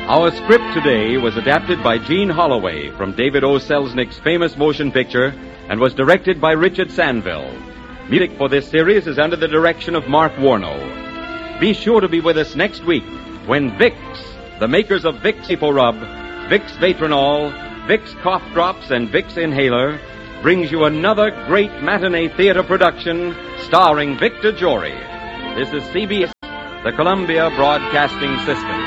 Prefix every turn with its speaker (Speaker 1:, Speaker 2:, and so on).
Speaker 1: Our script today was adapted by Gene Holloway from David O. Selznick's famous motion picture and was directed by Richard Sandville. Music for this series is under the direction of Mark Warnow. Be sure to be with us next week when Vicks, the makers of Vicks Epo-Rub, Vicks Vatronol, Vicks Cough Drops, and Vicks Inhaler, brings you another great matinee theater production starring Victor Jory. This is CBS, the Columbia Broadcasting System.